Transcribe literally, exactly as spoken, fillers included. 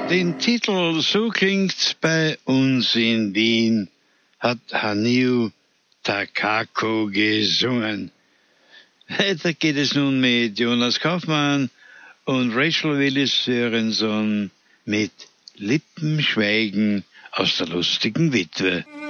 Den Titel "So klingt's bei uns in Wien" hat Haniu Takako gesungen. Weiter geht es nun mit Jonas Kaufmann und Rachel Willis Sörenson mit Lippen schweigen aus der lustigen Witwe.